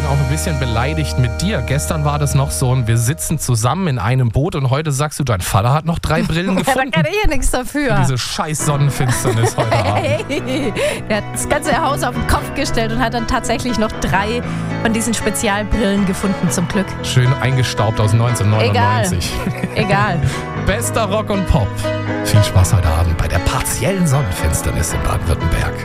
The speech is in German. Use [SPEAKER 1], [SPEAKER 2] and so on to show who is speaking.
[SPEAKER 1] auch ein bisschen beleidigt mit dir. Gestern war das noch so und wir sitzen zusammen in einem Boot und heute sagst du, dein Vater hat noch 3 Brillen gefunden.
[SPEAKER 2] Da kann ich ja nichts dafür.
[SPEAKER 1] Für diese scheiß Sonnenfinsternis heute Abend.
[SPEAKER 2] Hey, er hat das ganze Haus auf den Kopf gestellt und hat dann tatsächlich noch 3 von diesen Spezialbrillen gefunden, zum Glück.
[SPEAKER 1] Schön eingestaubt aus 1999.
[SPEAKER 2] Egal.
[SPEAKER 1] Bester Rock und Pop. Viel Spaß heute Abend bei der partiellen Sonnenfinsternis in Baden-Württemberg.